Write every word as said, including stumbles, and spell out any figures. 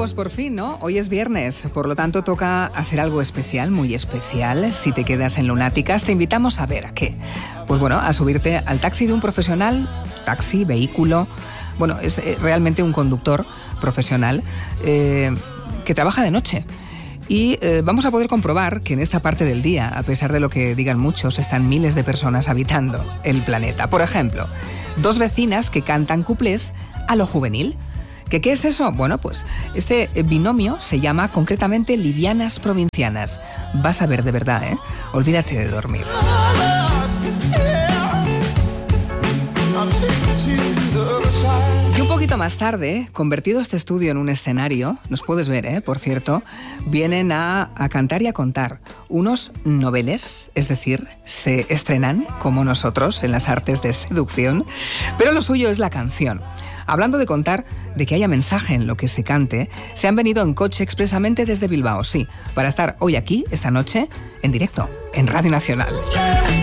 pues por fin, ¿no? Hoy es viernes, por lo tanto toca hacer algo especial, muy especial. Si te quedas en Lunáticas, te invitamos a ver a qué. Pues bueno, a subirte al taxi de un profesional, taxi, vehículo. Bueno, es realmente un conductor profesional eh, que trabaja de noche. Y eh, vamos a poder comprobar que en esta parte del día, a pesar de lo que digan muchos, están miles de personas habitando el planeta. Por ejemplo, dos vecinas que cantan cuplés a lo juvenil. ¿Qué, ¿Qué es eso? Bueno, pues este binomio se llama concretamente Livianas Provincianas. Vas a ver de verdad, ¿eh? Olvídate de dormir. Y un poquito más tarde, convertido este estudio en un escenario, nos puedes ver, ¿eh? Por cierto, vienen a, a cantar y a contar unos noveles, es decir, se estrenan como nosotros en las artes de seducción, pero lo suyo es la canción. Hablando de contar, de que haya mensaje en lo que se cante, se han venido en coche expresamente desde Bilbao, sí, para estar hoy aquí, esta noche, en directo, en Radio Nacional.